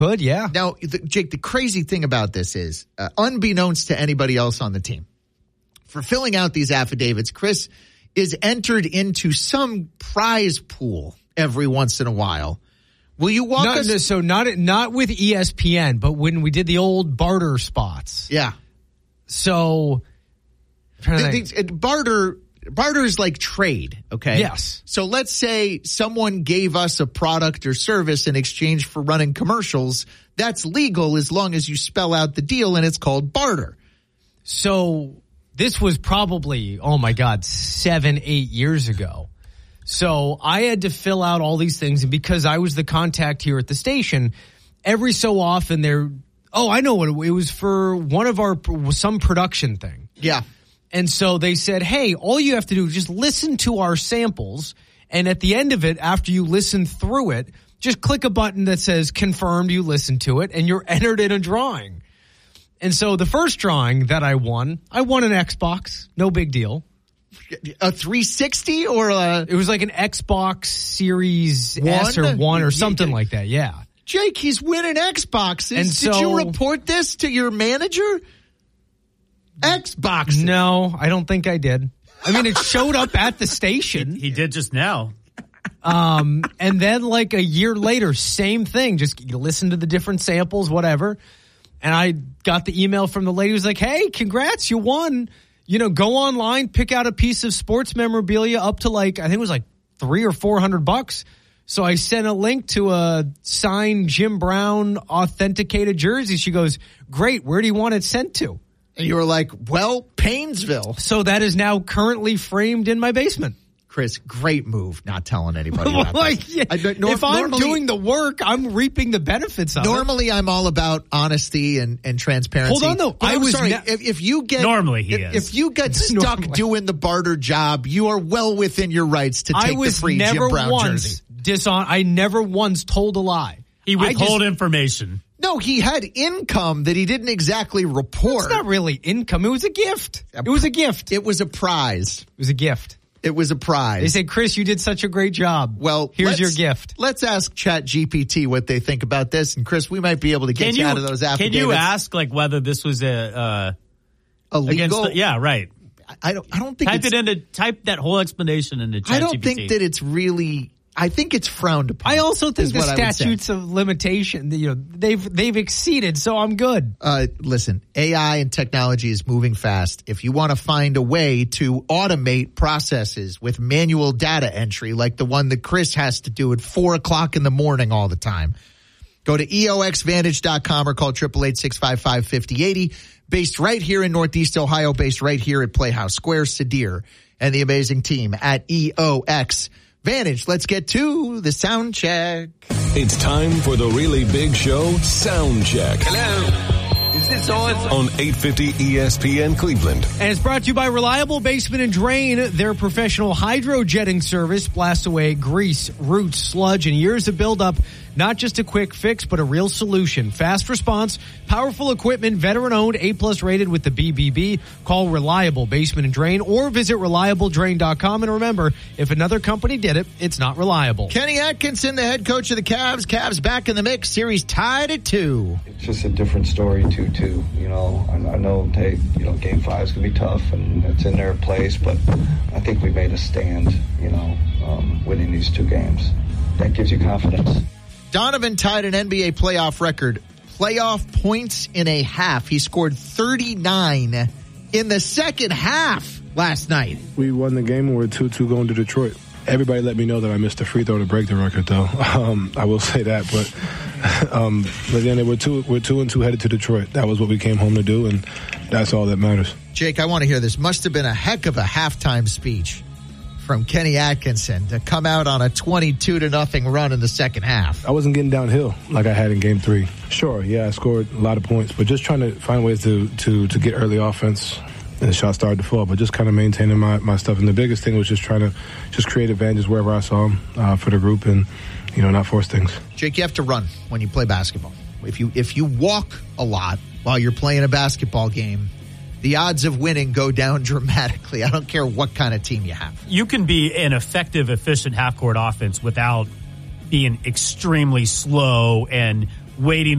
Good, yeah. Now, Jake, the crazy thing about this is, unbeknownst to anybody else on the team, for filling out these affidavits, Chris is entered into some prize pool every once in a while. Will you walk us? So not with ESPN, but when we did the old barter spots. Yeah. So barter is like trade, okay? Yes. So let's say someone gave us a product or service in exchange for running commercials. That's legal as long as you spell out the deal, and it's called barter. So this was probably, 7-8 years ago. So I had to fill out all these things, and because I was the contact here at the station, every so often I know what it was for some production thing. Yeah. And so they said, hey, all you have to do is just listen to our samples, and at the end of it, after you listen through it, just click a button that says confirmed you listened to it, and you're entered in a drawing. And so the first drawing that I won an Xbox. No big deal. A 360 or It was like an Xbox Series S or 1 or something like that, yeah. Jake, he's winning Xboxes. And did you report this to your manager? Xbox. No, I don't think I did. I mean, it showed up at the station. He did just now. And then like a year later, same thing. Just listen to the different samples, whatever. And I got the email from the lady who was like, hey, congrats, you won. Go online, pick out a piece of sports memorabilia up to I think it was like $300 or $400. So I sent a link to a signed Jim Brown authenticated jersey. She goes, great, where do you want it sent to? And you were like, well, Paynesville. So that is now currently framed in my basement. Chris, great move, not telling anybody about if I'm doing the work, I'm reaping the benefits of it. Normally, I'm all about honesty and transparency. Hold on, though. If you get if you get stuck doing the barter job, you are well within your rights to take the free Jim Brown jersey. I never once told a lie. He withheld information. No, he had income that he didn't exactly report. It's not really income. It was a gift. It was a gift. It was a prize. It was a gift. It was a prize. They said, Chris, you did such a great job. Well, here's your gift. Let's ask ChatGPT what they think about this. And Chris, we might be able to get you out of those affidavits. Can you ask whether this was illegal? Yeah, right. I don't think type that whole explanation into ChatGPT. I don't think that it's really. I think it's frowned upon. I also think the statutes of limitation, they've exceeded, so I'm good. Listen, AI and technology is moving fast. If you want to find a way to automate processes with manual data entry, like the one that Chris has to do at 4:00 in the morning all the time, go to EOXvantage.com or call 888-655-5080. Based right here in Northeast Ohio, based right here at Playhouse Square, Sadir and the amazing team at EOX Vantage. Let's get to the sound check. It's time for the really big show, Sound Check. Hello. Is this on 850 ESPN Cleveland. And it's brought to you by Reliable Basement and Drain. Their professional hydro-jetting service blasts away grease, roots, sludge, and years of buildup. Not just a quick fix, but a real solution. Fast response, powerful equipment, veteran-owned, A+ rated with the BBB. Call Reliable Basement and Drain or visit ReliableDrain.com. And remember, if another company did it, it's not reliable. Kenny Atkinson, the head coach of the Cavs. Cavs back in the mix. Series tied at 2. It's just a different story, 2-2. I know Game 5 is going to be tough, and it's in their place, but I think we made a stand, winning these 2 games. That gives you confidence. Donovan tied an NBA playoff record. Playoff points in a half. He scored 39 in the second half last night. We won the game and we're 2-2 going to Detroit. Everybody let me know that I missed a free throw to break the record, though. I will say that, but then we're 2-2 headed to Detroit. That was what we came home to do, and that's all that matters. Jake, I want to hear this. Must have been a heck of a halftime speech from Kenny Atkinson to come out on a 22-0 run in the second half. I wasn't getting downhill like I had in Game 3. Sure, yeah, I scored a lot of points, but just trying to find ways to get early offense. And the shot started to fall, but just kind of maintaining my stuff. And the biggest thing was just trying to create advantages wherever I saw them for the group and, not force things. Jake, you have to run when you play basketball. If you walk a lot while you're playing a basketball game, the odds of winning go down dramatically. I don't care what kind of team you have. You can be an effective, efficient half-court offense without being extremely slow and waiting